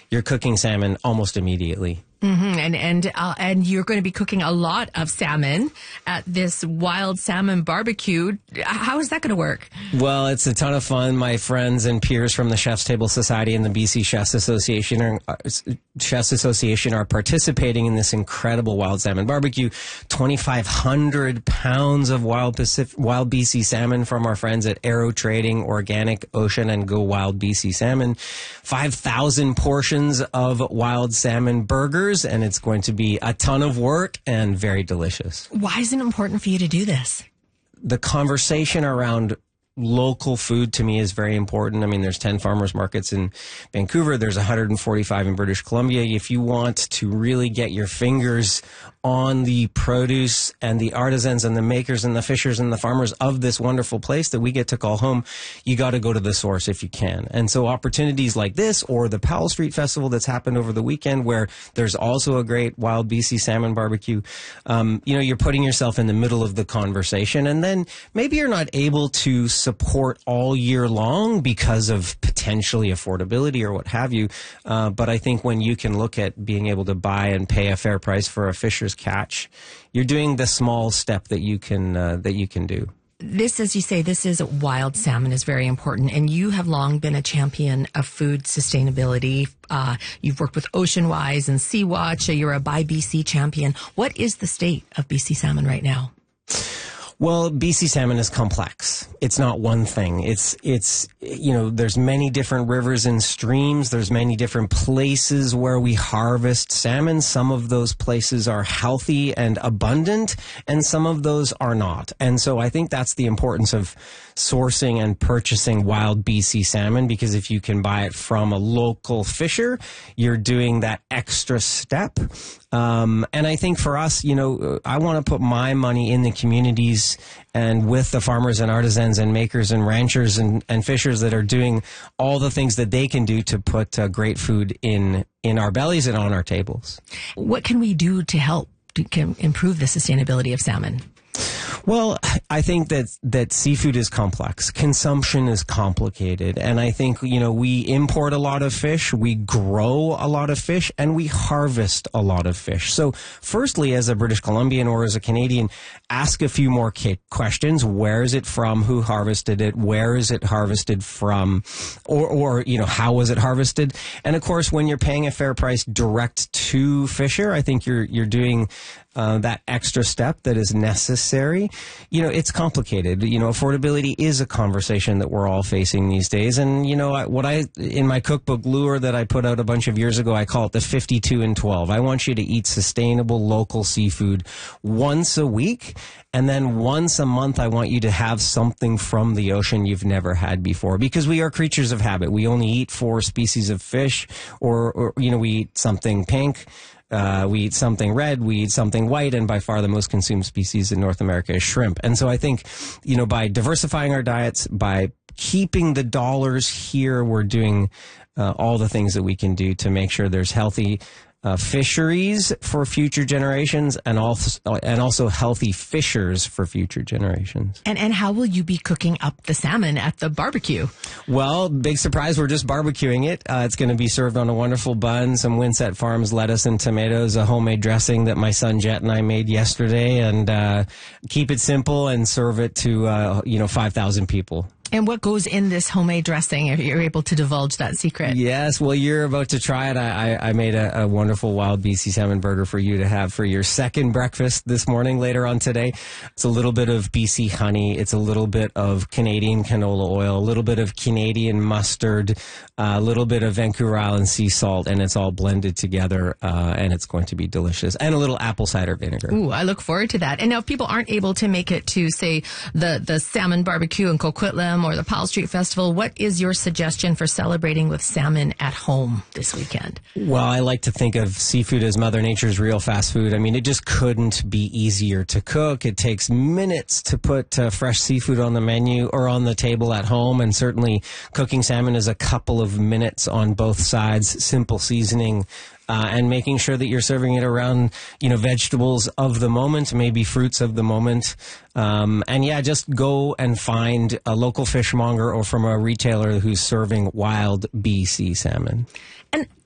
you're cooking salmon almost immediately. Mm-hmm. And you're going to be cooking a lot of salmon at this wild salmon barbecue. How is that going to work? Well, it's a ton of fun. My friends and peers from the Chef's Table Society and the BC Chefs Association are participating in this incredible wild salmon barbecue. 2,500 pounds of wild BC salmon from our friends at Arrow Trading, Organic Ocean, and Go Wild BC Salmon. 5,000 portions of wild salmon burgers. And it's going to be a ton of work and very delicious. Why is it important for you to do this? The conversation around local food to me is very important. I mean, there's 10 farmers markets in Vancouver. There's 145 in British Columbia. If you want to really get your fingers on the produce and the artisans and the makers and the fishers and the farmers of this wonderful place that we get to call home, you got to go to the source if you can. And so opportunities like this, or the Powell Street Festival that's happened over the weekend, where there's also a great wild BC salmon barbecue, you're putting yourself in the middle of the conversation. And then maybe you're not able to support all year long because of potentially affordability or what have you. But I think when you can look at being able to buy and pay a fair price for a fisher's catch, you're doing the small step that you can do. This, as you say, this is wild salmon is very important, and you have long been a champion of food sustainability. You've worked with Ocean Wise and Sea Watch. You're a Buy BC champion. What is the state of BC salmon right now? Well, BC salmon is complex. It's not one thing. It's there's many different rivers and streams. There's many different places where we harvest salmon. Some of those places are healthy and abundant, and some of those are not. And so I think that's the importance of sourcing and purchasing wild BC salmon, because if you can buy it from a local fisher, you're doing that extra step. And I think for us, I want to put my money in the communities and with the farmers and artisans and makers and ranchers and fishers that are doing all the things that they can do to put great food in our bellies and on our tables. What can we do to help to improve the sustainability of salmon? Well, I think that seafood is complex. Consumption is complicated. And I think, we import a lot of fish, we grow a lot of fish, and we harvest a lot of fish. So firstly, as a British Columbian or as a Canadian, ask a few more questions. Where is it from? Who harvested it? Where is it harvested from? Or how was it harvested? And of course, when you're paying a fair price direct to fisher, I think you're doing that extra step that is necessary. It's complicated. Affordability is a conversation that we're all facing these days. And, in my cookbook, Lure, that I put out a bunch of years ago, I call it the 52 and 12. I want you to eat sustainable local seafood once a week. And then once a month, I want you to have something from the ocean you've never had before, because we are creatures of habit. We only eat 4 species of fish, or we eat something pink. We eat something red, we eat something white, and by far the most consumed species in North America is shrimp. And so I think, by diversifying our diets, by keeping the dollars here, we're doing all the things that we can do to make sure there's healthy fisheries for future generations, and also healthy fishers for future generations. And how will you be cooking up the salmon at the barbecue? Well, big surprise, we're just barbecuing it. It's going to be served on a wonderful bun, some Winsett Farms lettuce and tomatoes, a homemade dressing that my son Jet and I made yesterday, and keep it simple and serve it to 5,000 people. And what goes in this homemade dressing, if you're able to divulge that secret? Yes, well, you're about to try it. I made a wonderful wild BC salmon burger for you to have for your second breakfast this morning, later on today. It's a little bit of BC honey. It's a little bit of Canadian canola oil, a little bit of Canadian mustard, a little bit of Vancouver Island sea salt, and it's all blended together, and it's going to be delicious. And a little apple cider vinegar. Ooh, I look forward to that. And now if people aren't able to make it to, say, the salmon barbecue in Coquitlam or the Powell Street Festival, what is your suggestion for celebrating with salmon at home this weekend? Well, I like to think of seafood as Mother Nature's real fast food. I mean, it just couldn't be easier to cook. It takes minutes to put fresh seafood on the menu or on the table at home, and certainly cooking salmon is a couple of minutes on both sides, simple seasoning, and making sure that you're serving it around, vegetables of the moment, maybe fruits of the moment. Just go and find a local fishmonger or from a retailer who's serving wild BC salmon. And